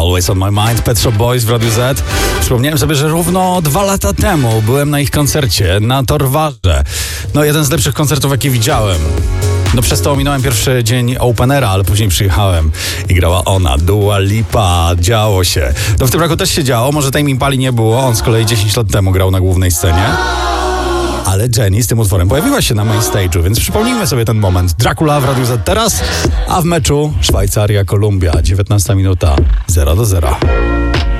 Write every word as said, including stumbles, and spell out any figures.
Always on my mind, Pet Shop Boys w Radiu Z. Przypomniałem sobie, że równo dwa lata temu byłem na ich koncercie na Torwarze. No, jeden z lepszych koncertów, jakie widziałem. No przez to ominąłem pierwszy dzień Openera, ale później przyjechałem i grała ona, Dua Lipa, działo się. No w tym roku też się działo, może Tame Impali nie było, on z kolei dziesięć lat temu grał na głównej scenie. Ale Jennie z tym utworem pojawiła się na main stage'u, więc przypomnijmy sobie ten moment. Dracula w Radiu Z teraz, a w meczu Szwajcaria-Kolumbia, dziewiętnasta minuta, zero do zera.